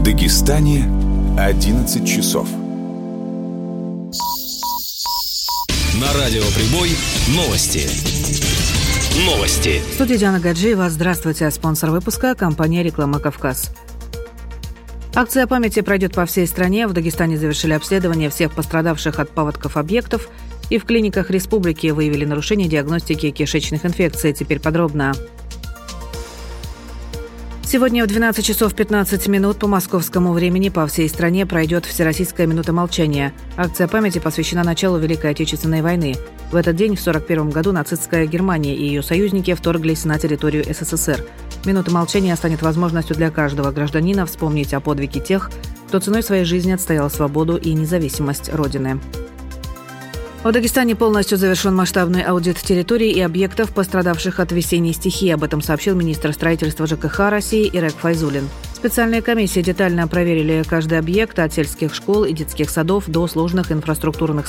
Дагестане 11 часов. На радио «Прибой» новости. В студии Диана Гаджиева. Здравствуйте. Спонсор выпуска – компания «Реклама Кавказ». Акция памяти пройдет по всей стране. В Дагестане завершили обследование всех пострадавших от паводков объектов. И в клиниках республики выявили нарушение диагностики кишечных инфекций. Теперь подробно. Сегодня в 12 часов 15 минут по московскому времени по всей стране пройдет Всероссийская минута молчания. Акция памяти посвящена началу Великой Отечественной войны. В этот день, в 1941 году, нацистская Германия и ее союзники вторглись на территорию СССР. Минута молчания станет возможностью для каждого гражданина вспомнить о подвиге тех, кто ценой своей жизни отстоял свободу и независимость Родины. В Дагестане полностью завершен масштабный аудит территорий и объектов, пострадавших от весенней стихии. Об этом сообщил министр строительства ЖКХ России Ирек Файзуллин. Специальные комиссии детально проверили каждый объект от сельских школ и детских садов до сложных инфраструктурных